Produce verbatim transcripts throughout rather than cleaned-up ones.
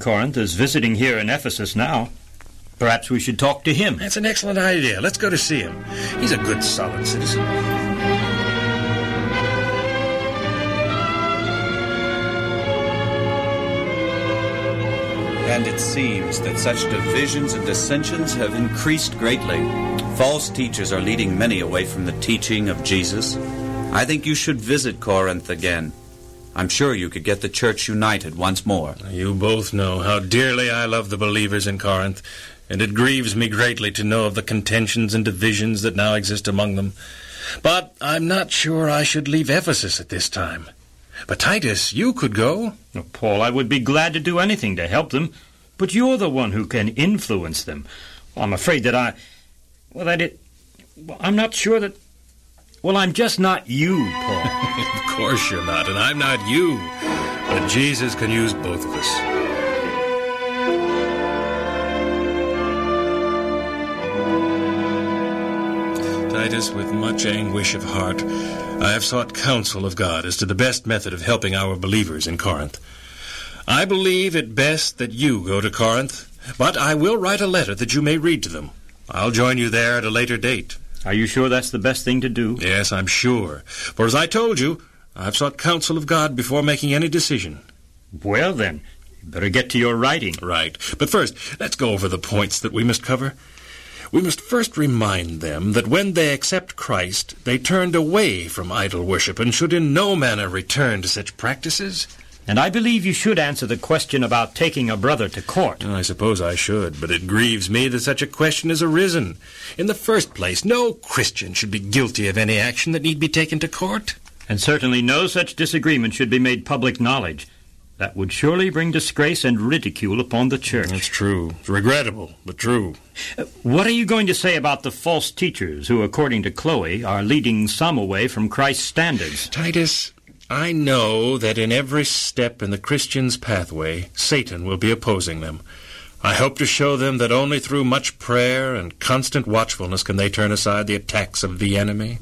Corinth is visiting here in Ephesus now. Perhaps we should talk to him. That's an excellent idea. Let's go to see him. He's a good, solid citizen. And it seems that such divisions and dissensions have increased greatly. False teachers are leading many away from the teaching of Jesus. I think you should visit Corinth again. I'm sure you could get the church united once more. You both know how dearly I love the believers in Corinth, and it grieves me greatly to know of the contentions and divisions that now exist among them. But I'm not sure I should leave Ephesus at this time. But Titus, you could go. Oh, Paul, I would be glad to do anything to help them, but you're the one who can influence them. Well, I'm afraid that I... Well, that it... Well, I'm not sure that... Well, I'm just not you, Paul. Of course you're not, and I'm not you. But Jesus can use both of us. Titus, with much anguish of heart, I have sought counsel of God as to the best method of helping our believers in Corinth. I believe it best that you go to Corinth, but I will write a letter that you may read to them. I'll join you there at a later date. Are you sure that's the best thing to do? Yes, I'm sure. For as I told you, I've sought counsel of God before making any decision. Well, then, you better get to your writing. Right. But first, let's go over the points that we must cover. We must first remind them that when they accept Christ, they turned away from idol worship and should in no manner return to such practices. And I believe you should answer the question about taking a brother to court. I suppose I should, but it grieves me that such a question has arisen. In the first place, no Christian should be guilty of any action that need be taken to court. And certainly no such disagreement should be made public knowledge. That would surely bring disgrace and ridicule upon the church. That's true. It's regrettable, but true. Uh, what are you going to say about the false teachers who, according to Chloe, are leading some away from Christ's standards? Titus, I know that in every step in the Christian's pathway, Satan will be opposing them. I hope to show them that only through much prayer and constant watchfulness can they turn aside the attacks of the enemy.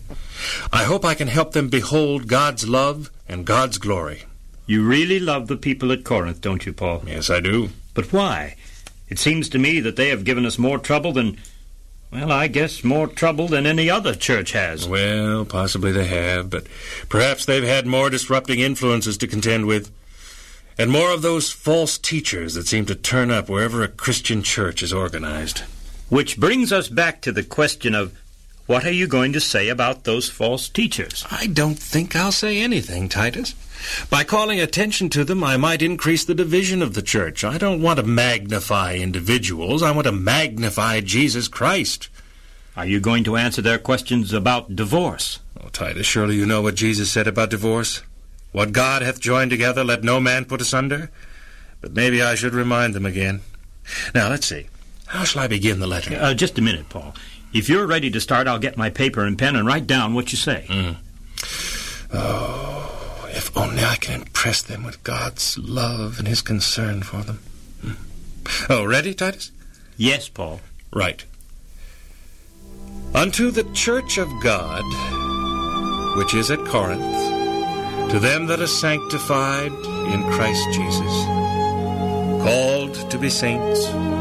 I hope I can help them behold God's love and God's glory. You really love the people at Corinth, don't you, Paul? Yes, I do. But why? It seems to me that they have given us more trouble than... Well, I guess more trouble than any other church has. Well, possibly they have, but perhaps they've had more disrupting influences to contend with, and more of those false teachers that seem to turn up wherever a Christian church is organized. Which brings us back to the question of, what are you going to say about those false teachers? I don't think I'll say anything, Titus. By calling attention to them, I might increase the division of the church. I don't want to magnify individuals. I want to magnify Jesus Christ. Are you going to answer their questions about divorce? Oh, Titus, surely you know what Jesus said about divorce. What God hath joined together, let no man put asunder. But maybe I should remind them again. Now, let's see. How shall I begin the letter? Uh, just a minute, Paul. If you're ready to start, I'll get my paper and pen and write down what you say. Mm. Oh, if only I can impress them with God's love and his concern for them. Mm. Oh, ready, Titus? Yes, Paul. Right. Unto the church of God, which is at Corinth, to them that are sanctified in Christ Jesus, called to be saints,